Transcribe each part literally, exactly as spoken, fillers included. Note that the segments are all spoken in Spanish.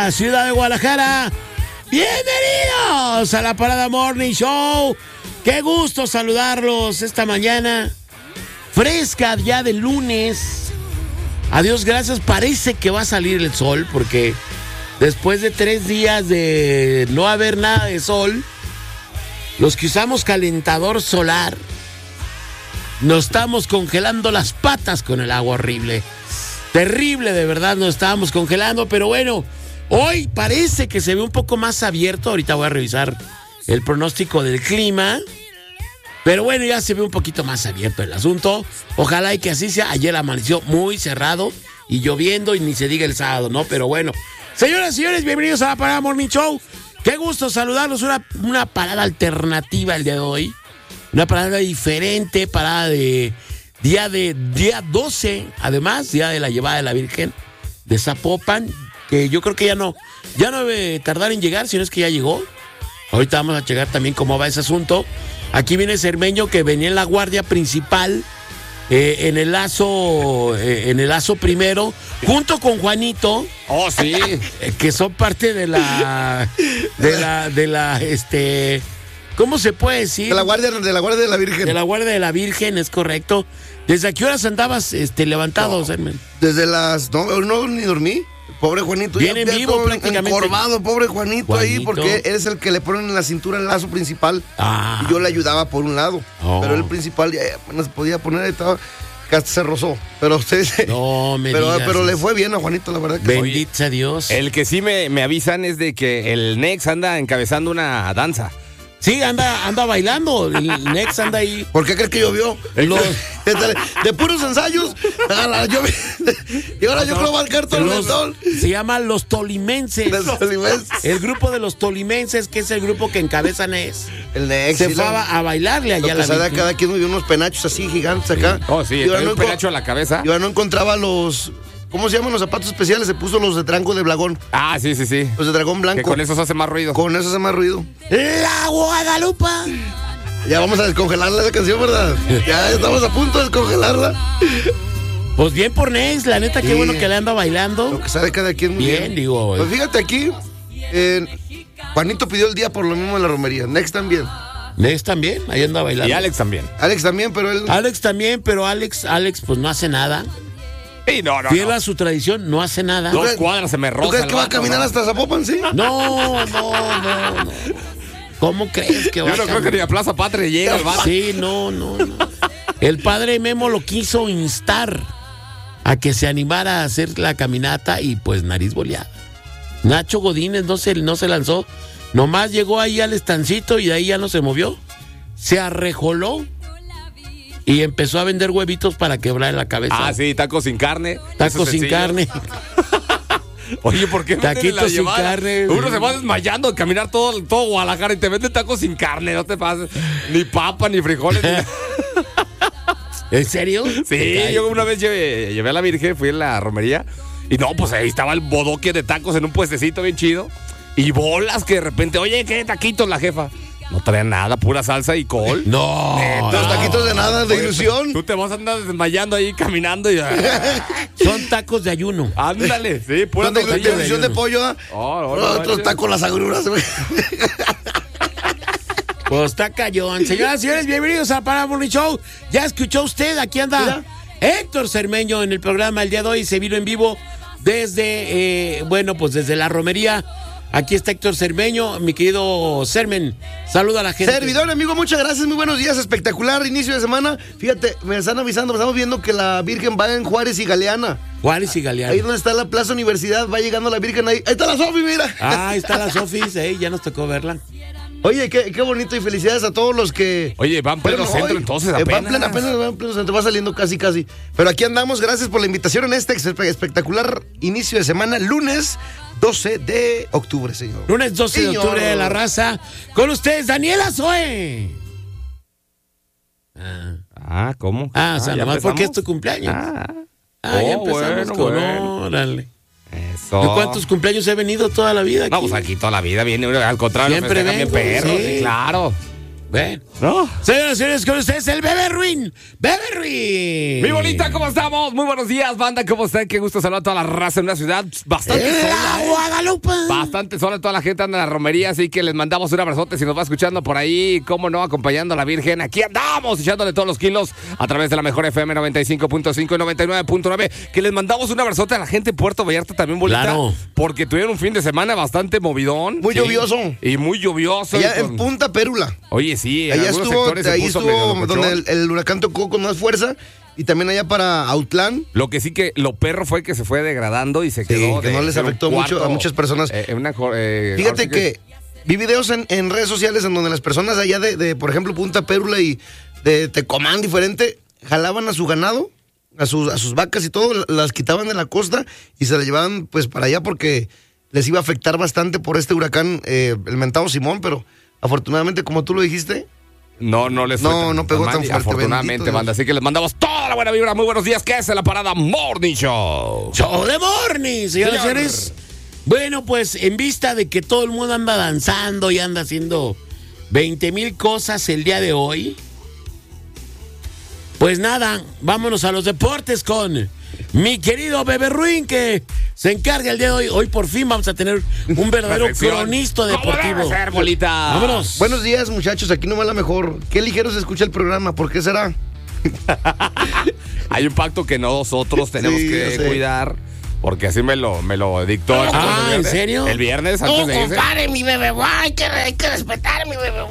la ciudad de Guadalajara. Bienvenidos a la Parada Morning Show. Qué gusto saludarlos esta mañana fresca, ya de lunes. Adiós, gracias. Parece que va a salir el sol porque después de tres días de no haber nada de sol, los que usamos calentador solar nos estamos congelando las patas con el agua horrible. Terrible, de verdad, nos estábamos congelando, pero bueno, hoy parece que se ve un poco más abierto. Ahorita voy a revisar el pronóstico del clima. Pero bueno, ya se ve un poquito más abierto el asunto. Ojalá y que así sea. Ayer amaneció muy cerrado y lloviendo y ni se diga el sábado, ¿no? Pero bueno, señoras y señores, bienvenidos a la Parada Morning Show. Qué gusto saludarlos. Una, una parada alternativa el día de hoy. Una parada diferente, parada de día de día doce, además, día de la llevada de la Virgen de Zapopan, que yo creo que ya no, ya no debe tardar en llegar, sino es que ya llegó. Ahorita vamos a checar también cómo va ese asunto. Aquí viene Cermeño, que venía en la guardia principal, eh, en el lazo, eh, en el lazo primero, junto con Juanito. Oh, sí. Que son parte de la, de la, de la, este, ¿cómo se puede decir? De la guardia, de la guardia de la Virgen. De la guardia de la Virgen, es correcto. ¿Desde a qué horas andabas, este, levantado, Cermen? No, desde las, no, no, ni dormí. Pobre Juanito. Viene ya, vivo ya prácticamente. Encorvado, pobre Juanito, Juanito ahí, porque él es el que le ponen en la cintura el lazo principal. Ah. Y yo le ayudaba por un lado. Oh. Pero el principal ya apenas podía poner, estaba, que hasta se rozó. Pero usted No, me pero, digas pero le eso. fue bien a Juanito, la verdad que Bendito sea Dios. El que sí me, me avisan es de que el Nex anda encabezando una danza. Sí, anda, anda bailando. El Nex anda ahí. ¿Por qué crees que llovió? Los, de, de puros ensayos, a la lluvia. Y ahora yo creo va a caer todo el los- sol. se llaman los tolimenses. El grupo de los tolimenses, que es el grupo que encabeza Nex, El Nex. se sí, fue la- a, a bailarle Lo allá a que la sabe, Virgen. cada quien dio unos penachos así gigantes acá. Oh, sí, Y ahora trae no un enco- penacho a la cabeza. Y ahora no encontraba los, ¿cómo se llaman los zapatos especiales? Se puso los de tranco de blagón. Ah, sí, sí, sí. Los de dragón Que blanco. con eso se hace más ruido. Con eso hace más ruido. La Guadalupe. Ya vamos a descongelarla esa canción, ¿verdad? Ya estamos a punto de descongelarla. Pues bien por Nex, la neta, qué Sí. bueno que le anda bailando. Lo que sabe cada quien muy bien. Bien, digo. Pues fíjate aquí, eh, Juanito pidió el día por lo mismo en la romería. Nex también. Nex también, ahí anda bailando. Y Alex también. Alex también, pero él... Alex también, pero Alex, Alex, pues no hace nada. Sí, no, no, Fiel no. a su tradición, no hace nada. Dos cuadras se me ¿Tú roza crees el que va a vato, caminar ¿no? hasta Zapopan, sí? No, no, no, no. ¿Cómo crees que va Yo a no creo que caminar? ni a Plaza Patria llega el vato. Sí, no, no, no. El padre Memo lo quiso instar a que se animara a hacer la caminata y pues nariz boleada. Nacho Godínez no se, no se lanzó. Nomás llegó ahí al estancito y de ahí ya no se movió. Se arrejoló y empezó a vender huevitos para quebrar la cabeza. Ah, sí, tacos sin carne. Eso Tacos es sin sencillo. carne. Oye, ¿por qué venden Taquitos la sin llevada? carne. Uno se va desmayando de caminar todo, todo Guadalajara y te venden tacos sin carne, no te pases. Ni papa, ni frijoles. ni- ¿En serio? Sí, yo una vez llevé, llevé a la Virgen, fui en la romería y no, pues ahí estaba el bodoque de tacos en un puestecito bien chido y bolas que de repente, oye, ¿qué taquitos la jefa? No traía nada, pura salsa y col. No. Los taquitos de nada, de Oye, ilusión. Tú te vas a andar desmayando ahí caminando y Son tacos de ayuno. ándale, sí, pura Son de, de tortilla. ilusión de pollo, ¿ah? Oh, no, no Otros manches. tacos las agruras, güey. Pues está cayón. Señoras y señores, bienvenidos a Parada Morning Show. Ya escuchó usted, aquí anda Héctor Cermeño en el programa el día de hoy. Se vino en vivo desde, eh, bueno, pues desde la romería. Aquí está Héctor Cermeño, mi querido Cermen. Saluda a la gente. Servidor, amigo, muchas gracias, muy buenos días, espectacular inicio de semana. Fíjate, me están avisando, estamos viendo que la Virgen va en Juárez y Galeana. Juárez y Galeano. Ahí donde está la Plaza Universidad, va llegando la Virgen ahí. Ahí está la Sofi, mira. Ah, ahí está la Sofis, eh, ya nos tocó verla. Oye, qué, qué bonito y felicidades a todos los que... Oye, van pleno Bueno, centro hoy, entonces eh, apenas. Va en pleno, apenas va en pleno centro, va saliendo casi, casi. Pero aquí andamos, gracias por la invitación en este espe- espectacular inicio de semana, lunes doce de octubre, señor. Lunes doce de Señor. octubre de la raza. Con ustedes, Daniela Zoe. Ah, Ah, ¿cómo? ah o sea, ¿ya nomás porque es empezamos? tu cumpleaños. Ah, Ah, ya Oh, empezamos bueno, con... bueno. Órale. eso. ¿De cuántos cumpleaños he venido toda la vida aquí? No, pues aquí toda la vida viene, al contrario, Siempre festejan bien vengo, perros, sí. sí, claro. Bueno. ¿No? Señoras y señores, con ustedes el Bebé Ruin. ¡Bebé Ruin! Mi bonita, ¿cómo estamos? Muy buenos días, banda. ¿Cómo están? Qué gusto saludar a toda la raza en una ciudad bastante sola. ¡La Guadalupe! Bastante sola, toda la gente anda en la romería, así que les mandamos un abrazote si nos va escuchando por ahí, cómo no, acompañando a la Virgen. Aquí andamos, echándole todos los kilos a través de la mejor F M noventa y cinco punto cinco y noventa y nueve punto nueve. Que les mandamos un abrazote a la gente de Puerto Vallarta también, bolita. Claro. Porque tuvieron un fin de semana bastante movidón. Muy sí, lluvioso. Y muy lluvioso. Allá y con- en Punta Pérula. Oye, sí, en Allá algunos estuvo, sectores se ahí puso medio estuvo locochón. donde el, el huracán tocó con más fuerza. Y también allá para Autlán. Lo que sí que lo perro fue que se fue degradando y se Sí, quedó. que de no les ser un afectó mucho cuarto, a muchas personas. eh, en una, jo- eh, Fíjate ahora sí que vi videos en, en redes sociales en donde las personas allá de, de, por ejemplo, Punta Pérula y de Tecomán diferente, jalaban a su ganado, a sus, a sus vacas y todo, las quitaban de la costa y se las llevaban pues para allá porque les iba a afectar bastante por este huracán, eh, el mentado Simón, pero afortunadamente, como tú lo dijiste, No, no les No, fue tan- no pegó tan tan mal, fuerte, afortunadamente, bendito banda. Dios. Así que les mandamos toda la buena vibra. Muy buenos días. ¿Qué es la parada Morning Show? Show de morning, señoras y Señor. señores. Bueno, pues en vista de que todo el mundo anda danzando y anda haciendo veinte mil cosas el día de hoy, pues nada, vámonos a los deportes con mi querido Bebé Ruin, que se encarga el día de hoy. Hoy por fin vamos a tener un verdadero Perfección. cronista ¿Cómo deportivo. debe ser, bolita? Vámonos. buenos días muchachos, aquí no va la mejor. Qué ligero se escucha el programa, ¿por qué será? Hay un pacto que nosotros tenemos Sí, que yo sé. cuidar. Porque así me lo, me lo dictó. el- Ah, el ¿en viernes. serio? El viernes, antes de irse. mi bebé, hay que, hay que respetar a mi bebé.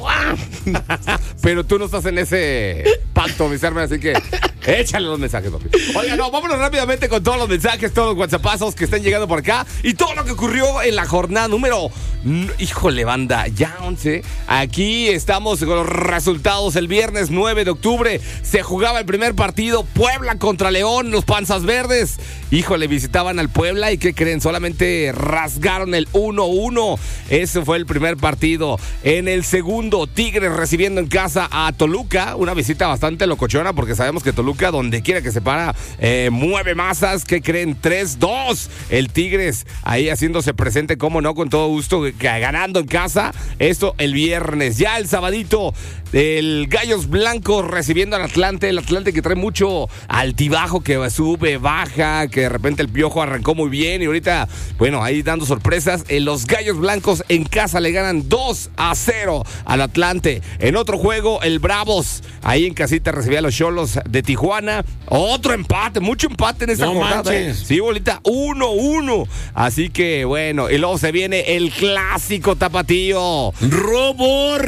Pero tú no estás en ese pacto, mi Sermen, así que échale los mensajes, papi. Oiga, no, vámonos rápidamente con todos los mensajes, todos los whatsappazos que están llegando por acá y todo lo que ocurrió en la jornada número, n- híjole, banda, ya once. Aquí estamos con los resultados. El viernes nueve de octubre se jugaba el primer partido, Puebla contra León, los Panzas Verdes. Híjole, visitaban al Puebla y ¿qué creen? Solamente rasgaron el uno uno. Ese fue el primer partido. En el segundo, Tigres recibiendo en casa a Toluca. Una visita bastante locochona porque sabemos que Toluca, donde quiera que se para, eh, mueve masas. ¿Qué creen? tres dos. El Tigres ahí haciéndose presente, como no, con todo gusto, g- ganando en casa. Esto el viernes. Ya el sabadito, el Gallos Blancos recibiendo al Atlante. El Atlante que trae mucho altibajo, que sube, baja, que de repente el Piojo arrancó muy bien y ahorita, bueno, ahí dando sorpresas. En los Gallos Blancos en casa le ganan dos a cero al Atlante. En otro juego, el Bravos ahí en casita recibía a los Xolos de Tijuana. Otro empate, mucho empate en esta No jornada. ¿eh? manches. Sí, bolita, uno uno. Así que bueno, y luego se viene el clásico tapatío. Robor.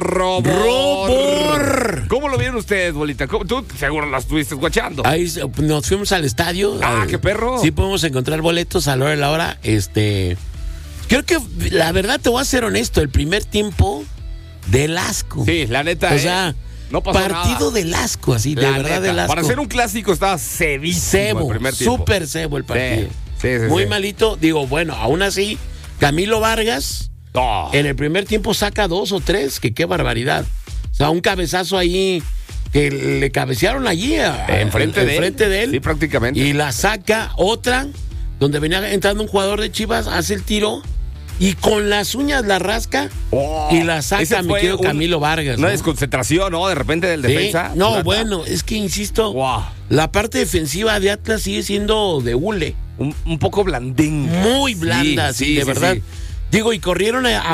Robor. Robor. ¿Cómo lo vieron ustedes, bolita? ¿Cómo- Tú seguro la estuviste guachando. Ahí se- nos fuimos al estadio. Ah, Al- qué perro. Sí podemos encontrar boletos a la hora de la hora. Este, creo que la verdad te voy a ser honesto, el primer tiempo del asco. Sí, la neta. O eh, sea, no pasó partido nada. del asco, así, de La verdad neta, del asco. Para ser un clásico estaba cebísimo cebo, el primer tiempo. súper cebo el partido. Sí, sí, sí, Muy sí. malito. Digo, bueno, aún así, Camilo Vargas Oh. en el primer tiempo saca dos o tres, que qué barbaridad. O sea, un cabezazo ahí que le cabecearon allí a- Enfrente de él. enfrente de él. Sí, prácticamente. Y la saca otra, donde venía entrando un jugador de Chivas, hace el tiro y con las uñas la rasca Oh, y la ese saca mi fue querido un- Camilo Vargas. Una ¿no? desconcentración, ¿no? De repente del Sí. defensa. No, Nada. bueno, es que insisto, Wow. la parte defensiva de Atlas sigue siendo de hule. Un, un poco blandín. Muy blanda, sí, Sí, sí, de sí, verdad. sí. Digo, y corrieron a,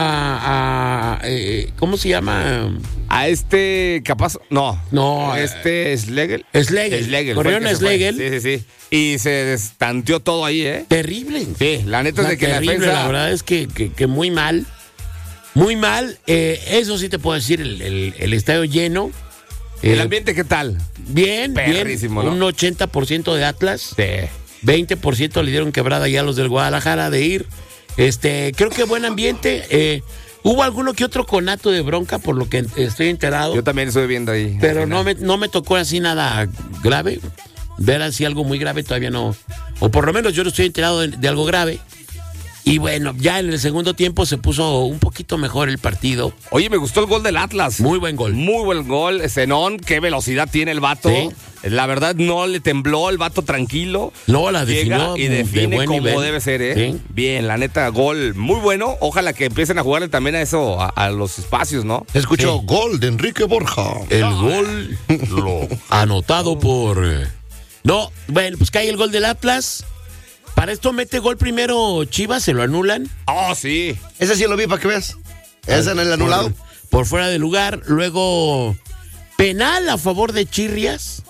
a- a, eh, ¿cómo se llama? A este, capaz, no. No, Este es Schlegel. Schlegel. Schlegel. Corrieron fue el a que se fue. Schlegel. Sí, sí, sí. Y se destanteó todo ahí, ¿eh? Terrible. Sí, la neta es Una de que la terrible, defensa. la verdad es que, que- que muy mal. Muy mal. Eh, eso sí te puedo decir, el, el- el estadio lleno. ¿El Eh, ambiente qué tal? Bien, perrísimo, bien. ¿no? Un ochenta por ciento de Atlas. Sí. veinte por ciento le dieron quebrada ya a los del Guadalajara de ir. Este, creo que buen ambiente. Eh, hubo alguno que otro conato de bronca, por lo que estoy enterado. Yo también estoy viendo ahí. Pero al no final. me, no me tocó así nada grave. Ver así algo muy grave todavía no. O por lo menos yo no estoy enterado de, de algo grave. Y bueno, ya en el segundo tiempo se puso un poquito mejor el partido. Oye, me gustó el gol del Atlas. Muy buen gol. Muy buen gol. Zenón, qué velocidad tiene el vato. Sí. La verdad, no le tembló el vato tranquilo. No, la Llega definió y de define buen como nivel. debe ser, ¿eh? Sí. Bien, la neta, gol muy bueno. Ojalá que empiecen a jugarle también a eso, a, a los espacios, ¿no? Escuchó Sí. gol de Enrique Borja. El gol lo anotado por... eh, No, bueno, pues cae el gol del Atlas. Para esto mete gol primero Chivas, se lo anulan. Oh, sí. Ese sí lo vi para que veas. Ese en el anulado. Por, por fuera de lugar. Luego, penal a favor de Chirrias.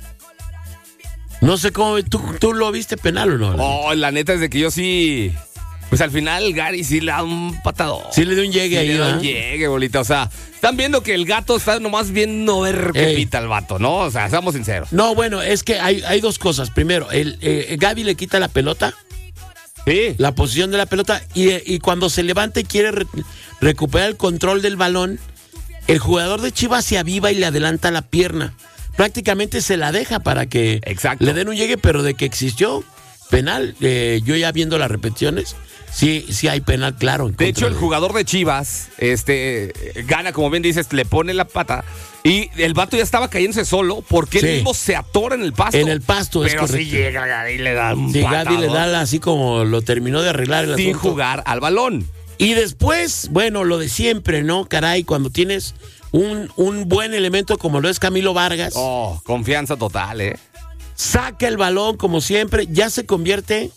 No sé cómo, ¿tú, tú lo viste penal o no? Oh, la neta es de que yo sí... Pues al final Gary sí le da un patadón. Sí le dio un llegue Sí ahí, le da un ¿verdad? llegue, bolita. O sea, están viendo que el gato está nomás viendo ver qué Ey. pita el vato, ¿no? O sea, seamos sinceros. No, bueno, es que hay, hay dos cosas. Primero, el eh, Gaby le quita la pelota, Sí. la posición de la pelota, y, y cuando se levanta y quiere re- recuperar el control del balón, el jugador de Chivas se aviva y le adelanta la pierna. Prácticamente se la deja para que Exacto. le den un llegue, pero de que existió penal, eh, yo ya viendo las repeticiones, sí, sí hay penal, claro. en De hecho, contra el jugador de Chivas, este, gana, como bien dices, le pone la pata y el vato ya estaba cayéndose solo porque Sí. él mismo se atora en el pasto. En el pasto, es Pero si correcto. llega Gaby y le da un Sí, Gaby le patadón da así como lo terminó de arreglar el sin asunto. jugar al balón. Y después, bueno, lo de siempre, ¿no? Caray, cuando tienes un, un buen elemento como lo es Camilo Vargas, Oh, confianza total, ¿eh? saca el balón como siempre, ya se convierte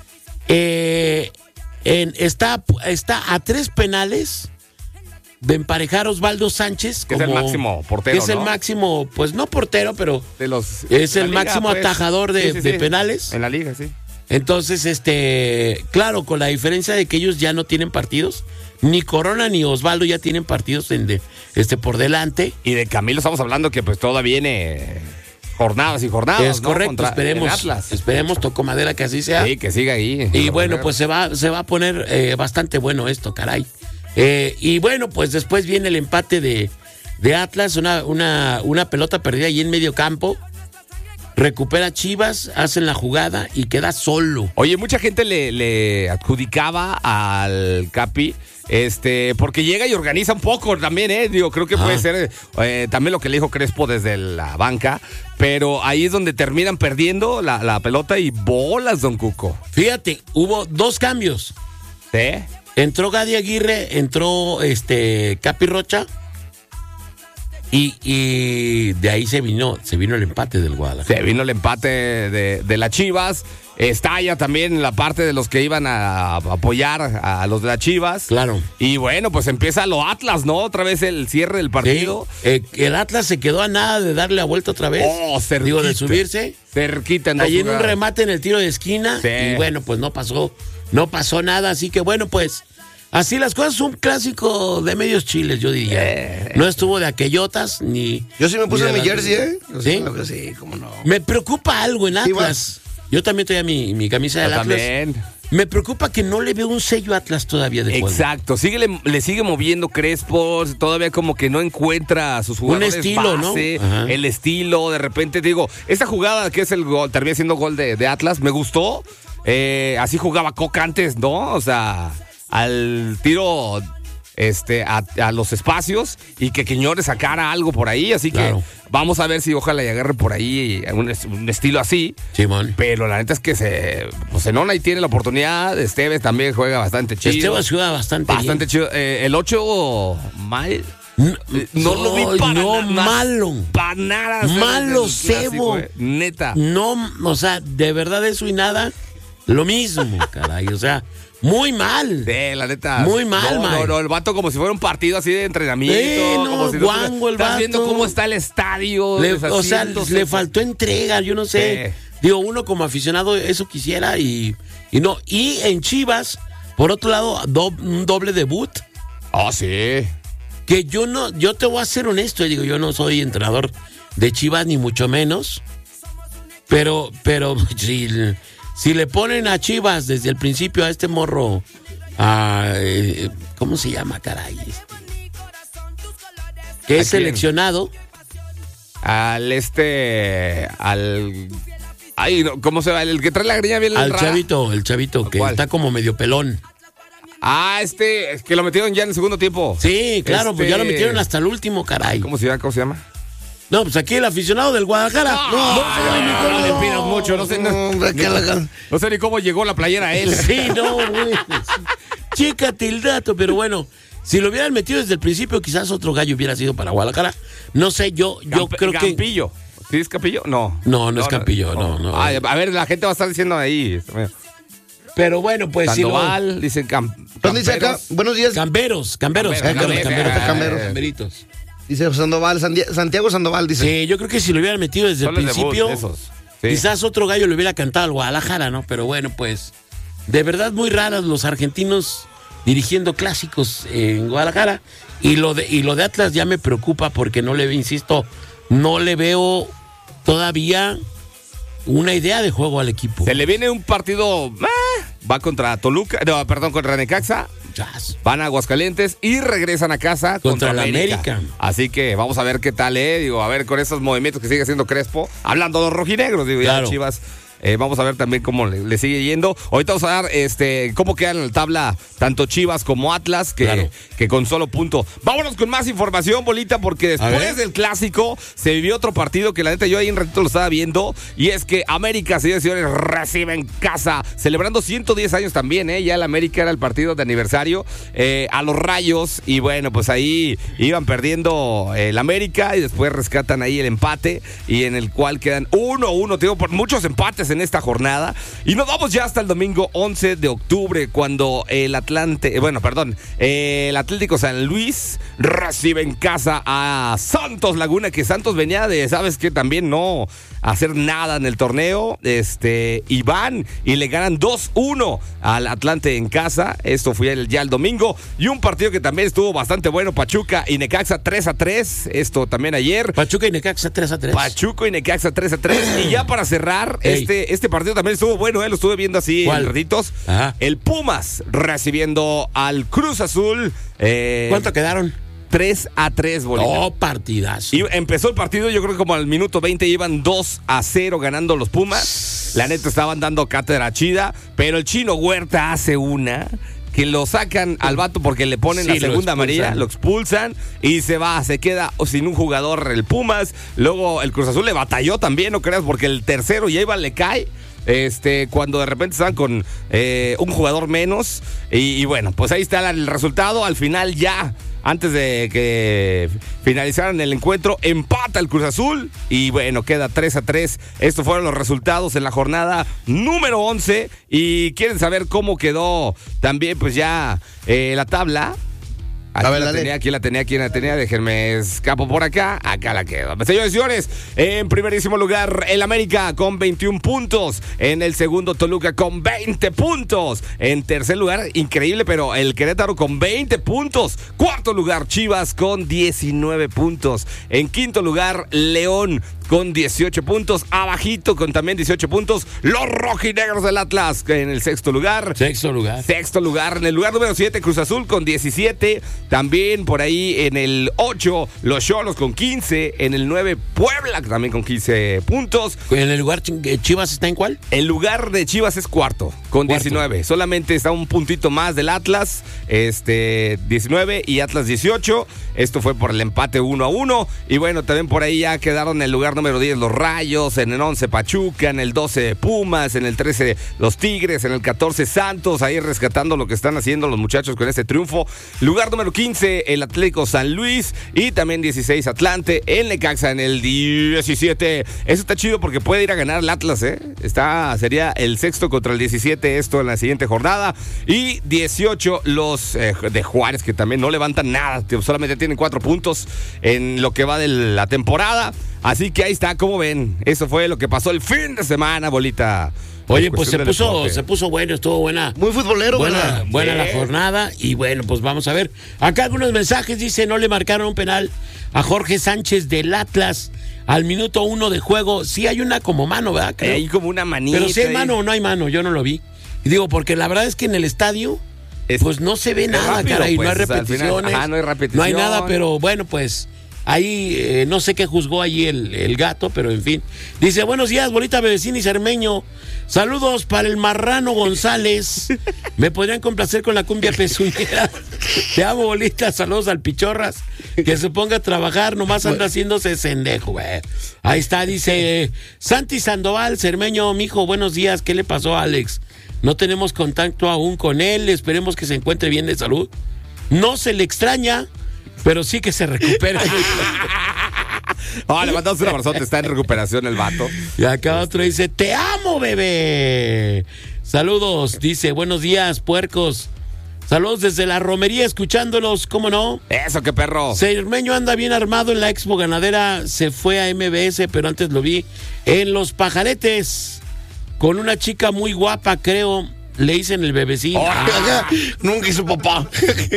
eh, en... Está, está a tres penales de emparejar a Osvaldo Sánchez. Que es el máximo portero, que es el ¿no? máximo, pues no portero, pero De los, es de la el liga, máximo pues. atajador de, Sí, sí, de sí. penales. En la liga, sí. Entonces, este, claro, con la diferencia de que ellos ya no tienen partidos, ni Corona ni Osvaldo ya tienen partidos en de, este, por delante. Y de Camilo estamos hablando que pues todavía viene jornadas y jornadas. Es ¿no? correcto, Contra- esperemos, en Atlas. esperemos, toco madera que así sea. Sí, que siga ahí. Y bueno, pues se va, se va a poner eh, bastante bueno esto, caray. Eh, y bueno, pues después viene el empate de, de Atlas, una, una, una pelota perdida ahí en medio campo. Recupera Chivas, hacen la jugada y queda solo. Oye, mucha gente le, le adjudicaba al Capi, este, porque llega y organiza un poco también, ¿eh? Digo, creo que Ah. puede ser eh, también lo que le dijo Crespo desde la banca, pero ahí es donde terminan perdiendo la, la pelota y bolas, don Cuco. Fíjate, hubo dos cambios. ¿Sí? Entró Gadi Aguirre, entró este Capi Rocha y, y de ahí se vino, se vino el empate del Guadalajara. Se vino el empate de, de las Chivas. Estalla también la parte de los que iban a apoyar a los de las Chivas. Claro. Y bueno, pues empieza lo Atlas, ¿no? Otra vez el cierre del partido. Sí, eh, el Atlas se quedó a nada de darle la vuelta otra vez. Oh, cerquita. Digo, de subirse. Cerquita en dos Allí en un jugadas. remate en el tiro de esquina. Sí. Y bueno, pues no pasó, no pasó nada. Así que bueno, pues así las cosas. Un clásico de medios chiles, yo diría. Eh. No estuvo de aquellotas ni. Yo sí me puse ni de mi la- jersey, ¿eh? Yo ¿Sí? claro que sí, cómo no. Me preocupa algo en Sí, Atlas. Yo también tenía mi, mi camisa del Yo Atlas. también. Me preocupa que no le veo un sello Atlas todavía de juego. Exacto, sigue, le, le sigue moviendo Crespo, todavía como que no encuentra a sus jugadores estilo, ¿no? base, Ajá. el estilo, de repente digo, esta jugada que es el gol, termina siendo gol de, de Atlas, me gustó, eh, así jugaba Coca antes, ¿no? O sea, al tiro este, a, a los espacios y que Quiñones sacara algo por ahí, así Claro. que vamos a ver si ojalá y agarre por ahí un, est- un estilo así. Simón. Pero la neta es que se, pues Zenón ahí tiene la oportunidad. Esteves también juega bastante chido. Esteban juega bastante, Bastante bien. chido. Eh, el ocho, mal. No, eh, No lo vi para no, nada. malo. Para nada. hacer Malo, el clásico, cebo. eh. Neta. No, o sea, de verdad eso y nada, lo mismo, caray. O sea, muy mal. Sí, la neta. Muy mal, no, Mike. no, no, el vato como si fuera un partido así de entrenamiento. Sí, no, como si guango el Estás vato. viendo cómo está el estadio. Le- o sea, deshaciéndose. le faltó entrega, yo no sé. Sí. Digo, uno como aficionado eso quisiera y, y no. Y en Chivas, por otro lado, do- un doble debut. Oh, sí. Que yo no, yo te voy a ser honesto, digo, yo no soy entrenador de Chivas ni mucho menos, pero, pero si, si le ponen a Chivas desde el principio a este morro, a, eh, ¿cómo se llama, caray? Este, que ¿A es quién? seleccionado, Al este. Al. Ay, no, ¿cómo se va? El que trae la greña bien al rara. chavito, el chavito que ¿Cuál? está como medio pelón. Ah, este, es que lo metieron ya en el segundo tiempo. Sí, claro, Este- pues ya lo metieron hasta el último, caray. ¿Cómo se llama? ¿Cómo se llama? No, pues aquí el aficionado del Guadalajara. No, no, no, no, no le pidas mucho, no sé, no, No, hombre, que la- no sé ni cómo llegó la playera a él. Sí, no, güey. Chécate el dato, pero bueno, si lo hubieran metido desde el principio, quizás otro gallo hubiera sido para Guadalajara. No sé, yo, yo Camp- creo que. Campillo. ¿Sí es Campillo? No. No, no es Campillo, no, no. Ay, a ver, la gente va a estar diciendo ahí. Pero bueno, pues si lo. Sandoval, dicen Cam, ¿Dónde dice acá? Camperos. Buenos días. Camberos, camberos, Camberos, camberos, camberos, camberos, camberos. camberitos. Dice Sandoval, Sandia- Santiago Sandoval, dice. Sí, yo creo que si lo hubieran metido desde el Son los debut, principio, esos. Sí. quizás otro gallo le hubiera cantado al Guadalajara, ¿no? Pero bueno, pues, de verdad muy raras los argentinos dirigiendo clásicos en Guadalajara. Y lo de, y lo de Atlas ya me preocupa porque no le, insisto, no le veo todavía una idea de juego al equipo. Se le viene un partido. eh, va contra Toluca. No, perdón, contra Necaxa. Chas. Van a Aguascalientes y regresan a casa contra, Contra la América. América. Así que vamos a ver qué tal, eh. Digo, a ver con esos movimientos que sigue haciendo Crespo. Hablando de los rojinegros, digo, Claro. ya Chivas. Eh, vamos a ver también cómo le, le sigue yendo. Ahorita vamos a dar este cómo quedan en la tabla tanto Chivas como Atlas, que, Claro. que con solo punto. Vámonos con más información, Bolita, porque A ver. después del clásico se vivió otro partido que la neta yo ahí un ratito lo estaba viendo. Y es que América, señores y señores, recibe en casa, celebrando ciento diez años también, ¿eh? Ya el América era el partido de aniversario eh, a los Rayos. Y bueno, pues ahí iban perdiendo eh, el América y después rescatan ahí el empate. Y en el cual quedan uno a uno, tengo por muchos empates en esta jornada. Y nos vamos ya hasta el domingo once de octubre, cuando el Atlante, eh, bueno, perdón, eh, el Atlético San Luis recibe en casa a Santos Laguna, que Santos venía de, ¿sabes qué? También no hacer nada en el torneo, este, y van y le ganan dos uno al Atlante en casa. Esto fue el, ya el domingo. Y un partido que también estuvo bastante bueno, Pachuca y Necaxa tres a tres, esto también ayer. Pachuca y Necaxa tres a tres. Pachuco y Necaxa tres a tres. Y ya para cerrar, Ey. este, este partido también estuvo bueno, ¿eh? Lo estuve viendo así ¿Cuál? en ratitos. Ajá. El Pumas recibiendo al Cruz Azul. Eh, ¿Cuánto quedaron? tres a tres, Bolita. Oh, partidazo. Y empezó el partido, yo creo que como al minuto veinte iban dos a cero ganando los Pumas. La neta estaban dando cátedra chida, pero el Chino Huerta hace una que lo sacan al vato porque le ponen Sí, la lo segunda expulsan. amarilla, lo expulsan y se va, se queda sin un jugador el Pumas. Luego el Cruz Azul le batalló también, no creas, porque el tercero ya iba, le cae. Este, cuando de repente estaban con eh, un jugador menos. Y, y bueno, pues ahí está el resultado. Al final ya, antes de que finalizaran el encuentro, empata el Cruz Azul. Y bueno, queda tres a tres. Estos fueron los resultados en la jornada número once. Y quieren saber cómo quedó también, pues ya eh, la tabla. Aquí A ver, la dale. tenía, aquí la tenía, aquí la tenía. Déjenme escapo por acá. Acá la quedo. Señores y señores, en primerísimo lugar, el América con veintiún puntos. En el segundo, Toluca con veinte puntos. En tercer lugar, increíble, pero el Querétaro con veinte puntos. Cuarto lugar, Chivas con diecinueve puntos. En quinto lugar, León con dieciocho puntos. Abajito con también dieciocho puntos, los rojinegros del Atlas en el sexto lugar. Sexto lugar. Sexto lugar, en el lugar número siete, Cruz Azul con diecisiete. También por ahí en el ocho, los Xolos con quince. En el nueve, Puebla también con quince puntos. ¿En el lugar ch- Chivas está en cuál? El lugar de Chivas es cuarto, con Cuarto. diecinueve. Solamente está un puntito más del Atlas, este, diecinueve y Atlas dieciocho. Esto fue por el empate uno a uno. Y bueno, también por ahí ya quedaron en el lugar número diez los Rayos, en el once Pachuca, en el doce Pumas, en el trece los Tigres, en el catorce Santos, ahí rescatando lo que están haciendo los muchachos con este triunfo. Lugar número quince, el Atlético San Luis, y también dieciséis Atlante, el Necaxa en el diecisiete. Eso está chido porque puede ir a ganar el Atlas, ¿eh? Está, sería el sexto contra el diecisiete, esto en la siguiente jornada. Y dieciocho los eh, de Juárez, que también no levantan nada, tío, solamente tienen cuatro puntos en lo que va de la temporada. Así que ahí está, como ven, eso fue lo que pasó el fin de semana, Bolita. Oye, En pues se cuestión del puso, deporte. se puso bueno, estuvo buena. Muy futbolero, Buena, ¿verdad? buena Sí. la jornada. Y bueno, pues vamos a ver. Acá algunos mensajes dice, no le marcaron un penal a Jorge Sánchez del Atlas al minuto uno de juego. Sí hay una como mano, ¿verdad? Creo. Hay como una manita. Pero si hay ahí. mano o no hay mano, yo no lo vi. Y digo, porque la verdad es que en el estadio, Es- pues no se ve es nada, rápido, caray. pues, no hay o sea, al final, repeticiones. ajá, no hay repetición. No hay nada, pero bueno, pues ahí eh, no sé qué juzgó allí el, el gato, pero en fin. Dice, buenos días, Bolita, Bebecín y Cermeño. Saludos para el Marrano González. Me podrían complacer con la cumbia pezuñera. Te amo, Bolita. Saludos al Pichorras. Que se ponga a trabajar, nomás anda haciéndose sendejo, güey. Ahí está, dice Santi Sandoval, Cermeño, mijo, buenos días. ¿Qué le pasó a Alex? No tenemos contacto aún con él. Esperemos que se encuentre bien de salud. No se le extraña, pero sí que se recupere. Oh, le mandamos un abrazote, está en recuperación el vato. Y acá otro dice, te amo, bebé. Saludos, dice, buenos días, puercos. Saludos desde la romería, escuchándolos, ¿cómo no? Eso, qué perro. Cermeño anda bien armado en la Expo Ganadera. Se fue a M B S, pero antes lo vi en Los Pajaretes. Con una chica muy guapa, creo. Le dicen el bebecín. Oh, ah. Nunca hizo papá.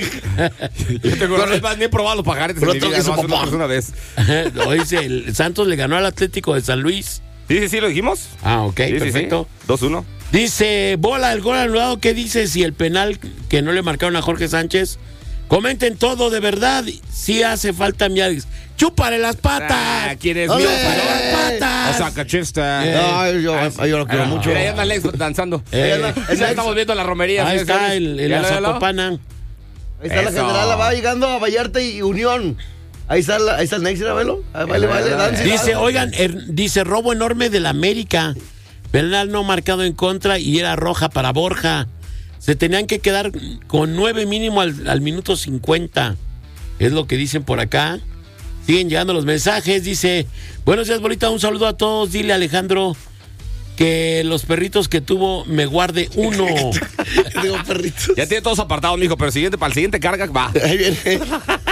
Yo tengo no, más, ni he probado los pajaretes en mi vida, no, papá. Una vez. Lo dice, el Santos le ganó al Atlético de San Luis. Sí, sí, sí, lo dijimos. Ah, ok, sí, perfecto. Sí, sí. dos uno. Dice, bola, el gol anulado, ¿qué dices? Si el penal que no le marcaron a Jorge Sánchez. Comenten todo, de verdad. Sí hace falta mi Alex. ¡Chúpale las patas! Ah, ¿quién es? ¡Chúpale las patas! O sea, cachista. Eh, no, yo, ah, yo lo quiero ah, mucho. Mira, ahí anda Alex danzando. Eh, anda, Alex. Estamos viendo la romería. Ahí está, el, el la Zapopana. Ahí está Eso. La general, va llegando a Vallarta y Unión. Ahí está, la, ahí está el Nex, velo. Vale, vale, dance, dice, vale. oigan, er, dice, robo enorme del América. Penal no marcado en contra y era roja para Borja. Se tenían que quedar con nueve mínimo al, al minuto cincuenta. Es lo que dicen por acá. Siguen llegando los mensajes. Dice, buenos días, Bolita, un saludo a todos. Dile a Alejandro que los perritos que tuvo me guarde uno. Digo, perritos. Ya tiene todos apartados, mijo, pero siguiente, para el siguiente carga va. Ahí viene.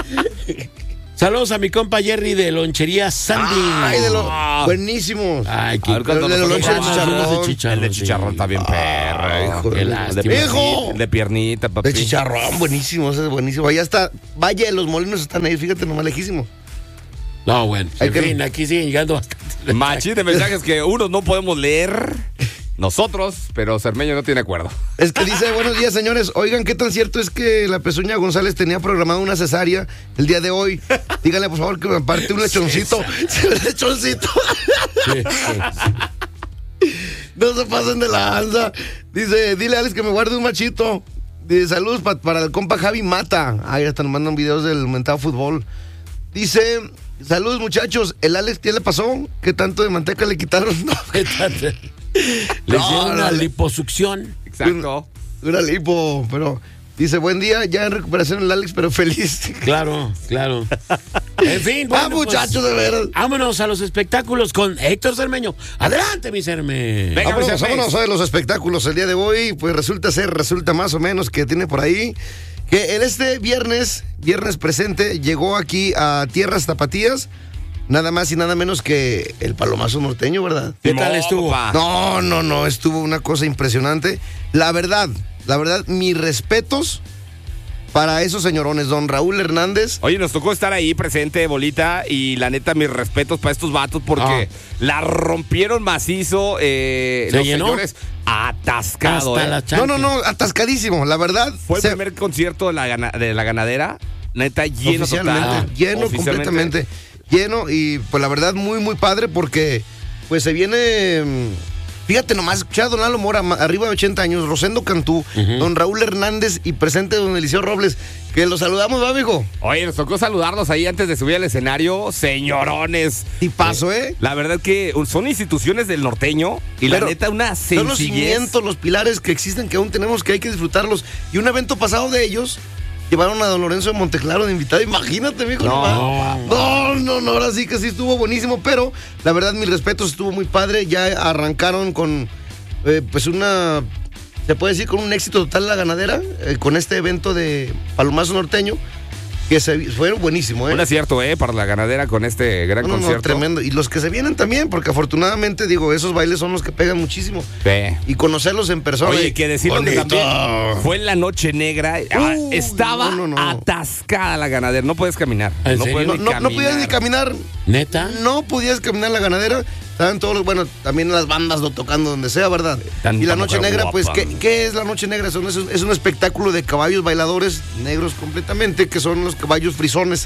Saludos a mi compa Jerry de Lonchería Sandy. Ay, de lo buenísimos. Ay, qué de los lonches de chicharrón. El de chicharrón está bien perro, hijo. Qué lástima. ¡Hijo! El de piernita, papi. De chicharrón, buenísimo, ese es buenísimo. Allá está, Valle de los Molinos están ahí, fíjate, nomás lejísimo. No, bueno, en que... fin, aquí siguen llegando bastante. Machín de mensajes que unos no podemos leer. Nosotros, pero Cermeño no tiene acuerdo. Es que dice, buenos días, señores. Oigan, ¿qué tan cierto es que la Pezuña González tenía programada una cesárea el día de hoy? Díganle, por favor, que me aparte un lechoncito. Sí, un lechoncito. Sí, sí. No se pasen de la alza. Dice, dile a Alex que me guarde un machito. Dice, saludos pa para el compa Javi Mata. Ay, hasta nos mandan videos del mentado fútbol. Dice... Saludos, muchachos. ¿El Alex qué le pasó? ¿Qué tanto de manteca le quitaron? No, ¿qué tanto? Le hicieron no, una no, liposucción. Exacto. Una, una lipo, pero... Dice, buen día, ya en recuperación el Alex, pero feliz. Claro, claro. En fin, bueno, ah, muchachos, pues, de veras. Vámonos a los espectáculos con Héctor Cermeño. Adelante, mi Cerme. Venga, vámonos, vámonos a los espectáculos el día de hoy. Pues resulta ser, resulta más o menos que tiene por ahí... Que el este viernes, viernes presente, llegó aquí a Tierras Tapatías, nada más y nada menos que el Palomazo Norteño, ¿verdad? ¿Qué tal estuvo? No, no, no, estuvo una cosa impresionante. La verdad, la verdad, mis respetos para esos señorones, don Raúl Hernández. Oye, nos tocó estar ahí presente, Bolita, y la neta, mis respetos para estos vatos porque ah. la rompieron macizo. Eh, ¿Se los llenó? Señores, atascado. Eh. No, no, no, atascadísimo, la verdad. Fue el se... primer concierto de la, gana, de la ganadera, neta, lleno Oficialmente, total. Lleno Oficialmente. completamente, lleno, y pues la verdad, muy, muy padre porque pues se viene... Fíjate nomás, escuchar a don Lalo Mora, arriba de ochenta años, Rosendo Cantú, uh-huh. don Raúl Hernández y presente don Eliseo Robles, que los saludamos, ¿va, amigo? Oye, nos tocó saludarlos ahí antes de subir al escenario, señorones. Y paso, ¿eh? La verdad que son instituciones del norteño y Pero la neta una sencillez. Son los cimientos, los pilares que existen, que aún tenemos, que hay que disfrutarlos. Y un evento pasado de ellos... Llevaron a don Lorenzo de Monteclaro de invitado, imagínate, mijo. No, no, no, no, ahora sí que sí estuvo buenísimo, pero la verdad, mis respetos, estuvo muy padre. Ya arrancaron con, eh, pues una, se puede decir, con un éxito total la ganadera, eh, con este evento de Palomazo Norteño, que se fue buenísimo, ¿eh? Un acierto, ¿eh? Para la ganadera con este gran no, no, concierto. No, tremendo. Y los que se vienen también, porque afortunadamente, digo, esos bailes son los que pegan muchísimo. Sí. Y conocerlos en persona. Oye, que decirlo que también fue en la noche negra. Uh, estaba no, no, no. atascada la ganadera. No puedes caminar. ¿En no, serio? puedes no, ni no, caminar. no podías ni caminar. ¿Neta? No podías caminar la ganadera. Estaban todos los, bueno, también las bandas lo tocando donde sea, ¿verdad? Tanta y la noche negra, guapa. pues, ¿qué, ¿qué es la noche negra? Son, es, un, es un espectáculo de caballos bailadores negros completamente, que son los caballos frisones.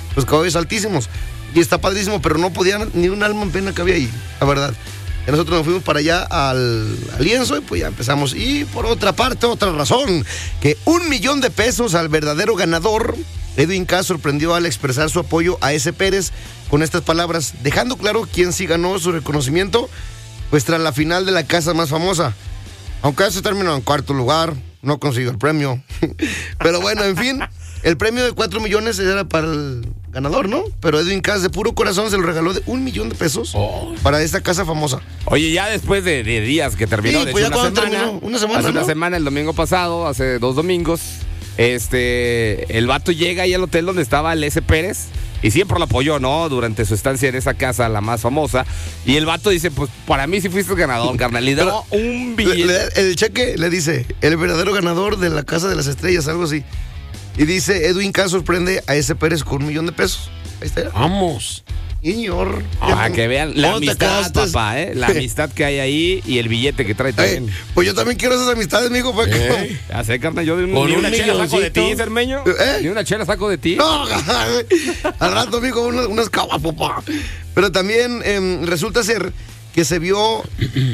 los caballos altísimos. Y está padrísimo, pero no podían ni un alma en pena que había ahí, la verdad. Y nosotros nos fuimos para allá al, al lienzo y pues ya empezamos. Y por otra parte, otra razón, que un millón de pesos al verdadero ganador. Edwin Cass sorprendió al expresar su apoyo a ese Pérez con estas palabras, dejando claro quién sí ganó su reconocimiento, pues tras la final de la casa más famosa. Aunque se terminó en cuarto lugar, no consiguió el premio. Pero bueno, en fin, el premio de cuatro millones era para el ganador, ¿no? Pero Edwin Cass de puro corazón se lo regaló de un millón de pesos oh. para esta casa famosa. Oye, ya después de, de días que terminó, sí, de pues hecho, ya una, semana, terminó, una semana, hace ¿no? una semana, el domingo pasado, hace dos domingos, este, el vato llega ahí al hotel donde estaba el S. Pérez y siempre lo apoyó, ¿no? Durante su estancia en esa casa, la más famosa. Y el vato dice, pues, para mí sí fuiste el ganador, carnal. Le dio un billete. Le, le, el cheque le dice, el verdadero ganador de la Casa de las Estrellas, algo así. Y dice, Edwin Cass sorprende a S. Pérez con un millón de pesos. Ahí está. Vamos. Señor. Para que vean la amistad, papá, ¿eh? La amistad que hay ahí y el billete que trae también. Hey, pues yo también quiero esas amistades, mijo. ¿Eh? Ya sé, carnal, yo de un, ni una chela saco de ti, Cermeño. ¿Eh? Ni una chela saco de ti. No, al rato, mijo, unas, unas cabas, papá. Pero también eh, resulta ser que se vio,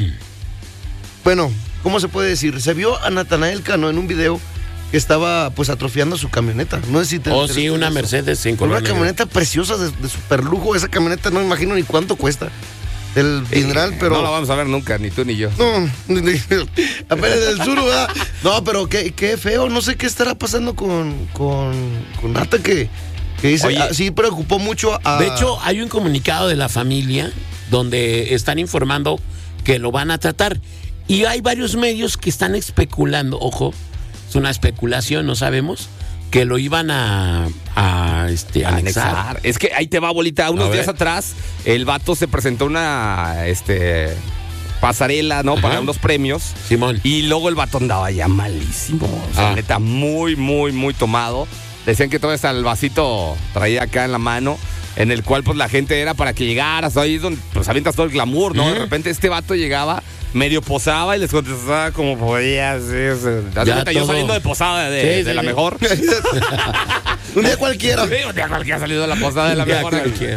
bueno, ¿cómo se puede decir? Se vio a Natanael Cano en un video que estaba pues atrofiando su camioneta. No sé si te Oh, sí, una Mercedes en Una camioneta preciosa de, de super lujo. Esa camioneta no me imagino ni cuánto cuesta. El dineral, eh, pero. No la vamos a ver nunca, ni tú ni yo. No, apenas del sur, ¿verdad? No, pero qué, qué feo. No sé qué estará pasando con, con, con Nata que, que dice. Ah, sí, preocupó mucho a. De hecho, hay un comunicado de la familia donde están informando que lo van a tratar. Y hay varios medios que están especulando, ojo. Es una especulación, no sabemos, que lo iban a, a este, anexar. anexar. Es que ahí te va, bolita. Unos días atrás, el vato se presentó una este, pasarela, ¿no? Ajá. Para unos premios. Simón. Y luego el vato andaba ya malísimo. O sea, ah. neta, muy, muy, muy tomado. Decían que todo hasta el vasito traía acá en la mano, en el cual pues la gente era para que llegaras, ahí es donde pues avientas todo el glamour, ¿no? Uh-huh. De repente este vato llegaba, medio posaba y les contestaba como podía. Sí, o sea, yo saliendo de posada de, sí, de sí, la sí. mejor. Un día cualquiera. Sí, un día cualquiera ha salido de la posada de la mejor.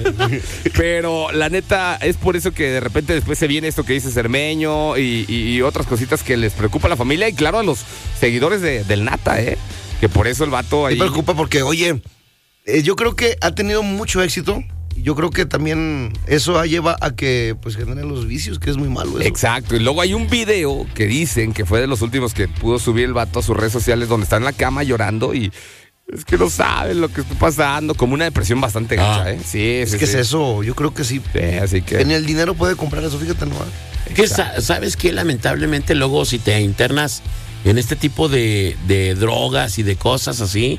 Pero la neta, es por eso que de repente después se viene esto que dice Cermeño y, y, y otras cositas que les preocupa a la familia y claro a los seguidores de, del Nata, ¿eh? Que por eso el vato ahí. Me preocupa porque, oye, eh, yo creo que ha tenido mucho éxito. Yo creo que también eso lleva a que pues generen los vicios, que es muy malo eso. Exacto, y luego hay un video que dicen que fue de los últimos que pudo subir el vato a sus redes sociales donde está en la cama llorando y es que no saben lo que está pasando, como una depresión bastante gacha, ah, ¿eh? Sí, es sí, que sí. es eso, yo creo que sí. Sí, así que. En el dinero puede comprar eso, fíjate, no. Que sa- sabes que lamentablemente luego si te internas en este tipo de, de drogas y de cosas así,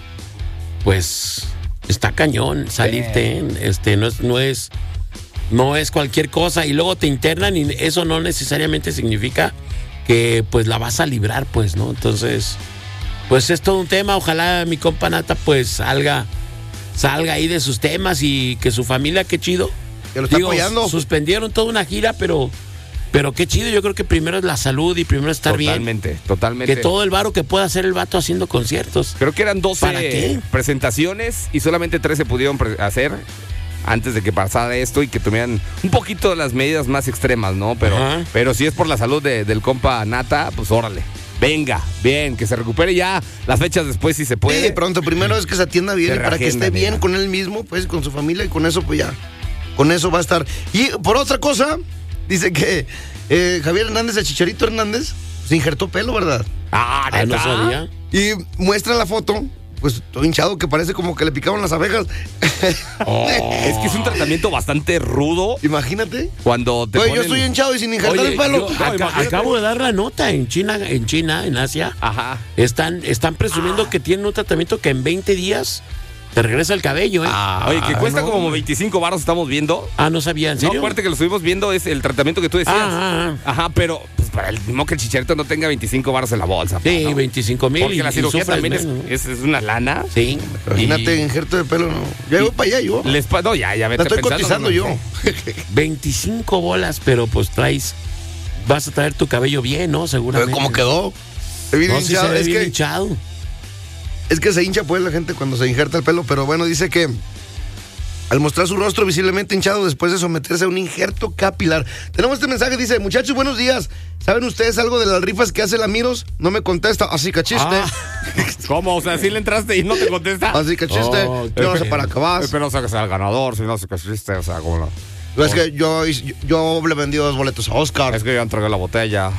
pues está cañón salirte, ¿eh? este no es no es no es cualquier cosa y luego te internan y eso no necesariamente significa que pues la vas a librar, pues, ¿no? Entonces, pues es todo un tema. Ojalá mi compa Nata pues salga salga ahí de sus temas y que su familia, qué chido. Que lo está Digo, apoyando. Suspendieron toda una gira, pero Pero qué chido, yo creo que primero es la salud y primero estar totalmente, bien. Totalmente, totalmente. Que todo el varo que pueda hacer el vato haciendo conciertos. Creo que eran doce presentaciones y solamente tres se pudieron pre- hacer antes de que pasara esto y que tuvieran un poquito de las medidas más extremas, ¿no? Pero, pero si es por la salud de, del compa Nata, pues órale. Venga, bien, que se recupere ya las fechas después si se puede. Sí, pronto. Primero es que se atienda bien Se y para que reagenda, esté bien mira. con él mismo, pues con su familia y con eso pues ya. Con eso va a estar. Y por otra cosa, dice que eh, Javier Hernández, el Chicharito Hernández, se injertó pelo, ¿verdad? Ah, Ah, no ¿neta? sabía. Y muestra la foto, pues todo hinchado que parece como que le picaban las abejas. Oh, es que es un tratamiento bastante rudo Imagínate. cuando te Oye, ponen... yo estoy hinchado y sin injertar Oye, el pelo. yo aca- imagínate. acabo de dar la nota en China, en China, en Asia. Ajá. Están, están presumiendo que tienen un tratamiento que en veinte días te regresa el cabello, ¿eh? Ah, oye, que cuesta no, como güey. veinticinco baros, estamos viendo. Ah, no sabía, ¿en No, serio? acuérdate que lo estuvimos viendo, es el tratamiento que tú decías. Ah, ah, Ajá, pero pues para el mismo que el Chicharito no tenga veinticinco baros en la bolsa. Sí, ¿no? veinticinco mil. Porque y- la y cirugía sufres también es, menos. es, es una lana. Sí. Imagínate, Y- injerto de pelo, no. Ya voy para allá yo. Les pa- no, ya, ya vete La estoy pensando, cotizando no, yo. no. veinticinco bolas, pero pues traes. Vas a traer tu cabello bien, ¿no? Seguramente. ¿Cómo quedó? Se ve bien No, sí se hinchado. ve es, bien que, hinchado. es que se hincha pues la gente cuando se injerta el pelo, pero bueno, dice que al mostrar su rostro visiblemente hinchado después de someterse a un injerto capilar. Tenemos este mensaje, dice, muchachos, buenos días. ¿Saben ustedes algo de las rifas que hace la Miros? No me contesta, así que chiste. Ah, ¿cómo? O sea, ¿sí le entraste y no te contesta? Así que chiste, Oh, yo no sé para qué vas. Pero o sea, que sea el ganador, si no sé qué chiste, o sea, como no. No, es que yo, yo, yo le vendí dos boletos a Oscar. Es que yo entregué la botella.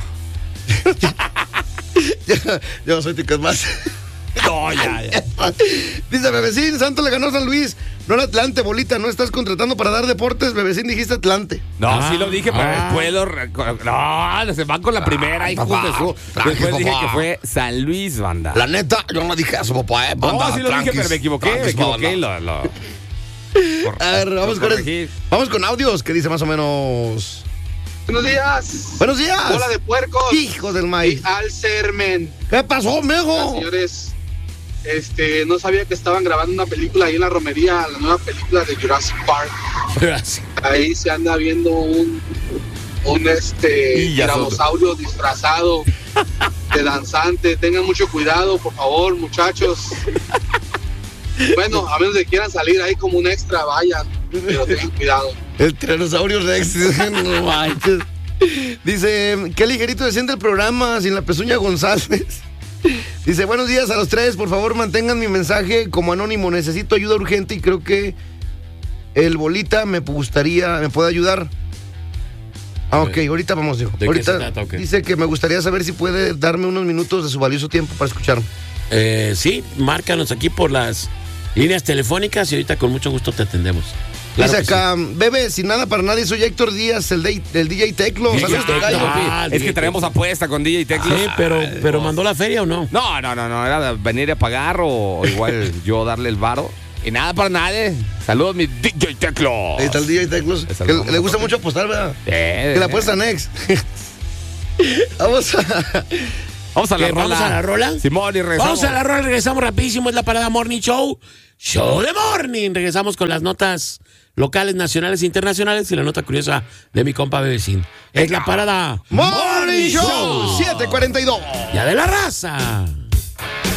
yo, yo soy ticket más. No, ya, ya. Dice Bebecín, Santos le ganó a San Luis. No era Atlante, bolita, no estás contratando para dar deportes. Bebecín, dijiste Atlante. No, Ah, sí lo dije, pero ah. después lo... rec- No, se van con la primera, hijos papá, de su... tranqui, Después dije papá. que fue San Luis, banda. La neta, yo no dije eso, papá, eh. Banda, No, sí lo dije, tranquis, pero me equivoqué, me tranquis, equivoqué y banda. lo... lo- A ver, vamos lo con, corregí. el- vamos con audios, que dice más o menos. Buenos días. Buenos días. Bola de puercos. Hijos del maíz. Y al sermen. ¿Qué pasó, mijo? Señores, este, no sabía que estaban grabando una película ahí en la romería, la nueva película de Jurassic Park. Ahí se anda viendo un, un este Y ya tiranosaurio disfrazado de danzante. Tengan mucho cuidado, por favor, muchachos. Bueno, a menos que quieran salir ahí como un extra, vayan, pero tengan cuidado. El tiranosaurio Rex. No manches. Dice, qué ligerito se siente el programa sin la pezuña González. Dice, buenos días a los tres, por favor mantengan mi mensaje como anónimo, necesito ayuda urgente y creo que el bolita me gustaría, me puede ayudar. Ah, ok, ahorita vamos, dijo. ¿De qué Ahorita se trata, o qué? dice que me gustaría saber si puede darme unos minutos de su valioso tiempo para escucharme. Eh, sí, márcanos aquí por las líneas telefónicas y ahorita con mucho gusto te atendemos. Claro Dice que sí. acá, bebé, sin nada para nadie, soy Héctor Díaz, el, de, el D J Teclo. D J Saludos, Teclo. tocayo. Ah, Es que dije, traemos apuesta con D J Teclo. Sí, pero, pero mandó la feria o no. No, no, no, no, era de venir a pagar o, o igual yo darle el varo. Y nada para nadie. Saludos, mi D J Teclo. Ahí está el D J Teclos, Esa que lo vamos le a gusta tocar. mucho apostar, ¿verdad? Eh, Que la apuesta Next. Vamos a... Vamos a la ¿Qué, rola. vamos a la rola? Simón, y regresamos. Vamos a la rola, regresamos rapidísimo, es la parada Morning Show. Show de Morning. Regresamos con las notas locales, nacionales e internacionales y la nota curiosa de mi compa Bebecín. Es la parada Morning Show siete cuarenta y dos. Ya de la raza.